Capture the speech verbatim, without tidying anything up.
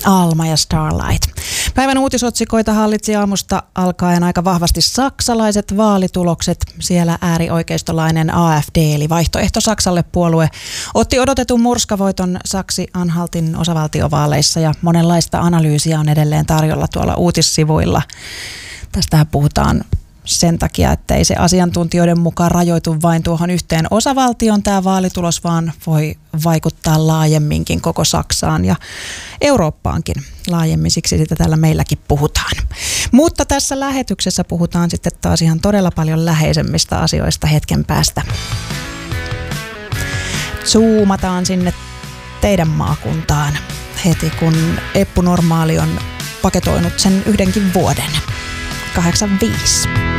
Alma ja Starlight. Päivän uutisotsikoita hallitsi aamusta alkaen aika vahvasti saksalaiset vaalitulokset. Siellä äärioikeistolainen A F D eli Vaihtoehto Saksalle -puolue otti odotetun murskavoiton Saksi-Anhaltin osavaltiovaaleissa ja monenlaista analyysiä on edelleen tarjolla tuolla uutissivuilla. Tästähän puhutaan sen takia, että ei se asiantuntijoiden mukaan rajoitu vain tuohon yhteen osavaltioon tämä vaalitulos, vaan voi vaikuttaa laajemminkin koko Saksaan ja Eurooppaankin laajemmin, siksi sitä täällä meilläkin puhutaan. Mutta tässä lähetyksessä puhutaan sitten taas ihan todella paljon läheisemmistä asioista hetken päästä. Zoomataan sinne teidän maakuntaan heti, kun Eppu Normaali on paketoinut sen yhdenkin vuoden. kahdeksan viisi